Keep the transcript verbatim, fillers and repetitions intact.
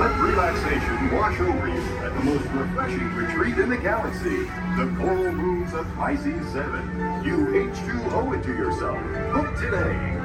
Let relaxation wash over you at the most refreshing retreat in the galaxy, the Coral Moons of Pisces seven. You H two O it to yourself. Book today.